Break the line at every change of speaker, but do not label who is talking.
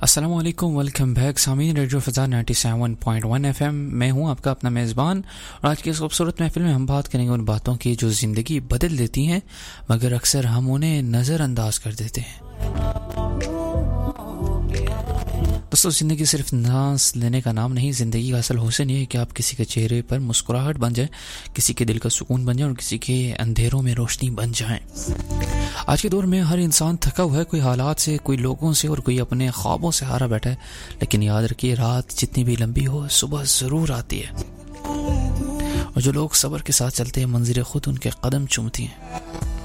अस्सलाम वालेकुम, welcome back सामीन रेडियो फ़ज़ा 97.1 FM। मैं हूं आपका अपना मेज़बान और आज की इस खूबसूरत महफिल में हम बात करेंगे उन बातों की जो ज़िंदगी बदल देती हैं मगर अक्सर हम उन्हें नज़रअंदाज कर देते हैं। दोस्तों, ज़िंदगी सिर्फ सांस लेने का नाम नहीं, ज़िंदगी का असल हुस्न ये है कि आप किसी के चेहरे पर मुस्कुराहट बन जाए, किसी के दिल का सुकून बन जाए और किसी के अंधेरों में रोशनी बन जाएं। आज के दौर में हर इंसान थका हुआ है, कोई हालात से, कोई लोगों से और कोई अपने ख्वाबों से हारा बैठा है। लेकिन याद रखिए, रात जितनी भी लंबी हो, सुबह ज़रूर आती है और जो लोग सब्र के साथ चलते हैं, मंजिलें खुद उनके कदम चूमती हैं।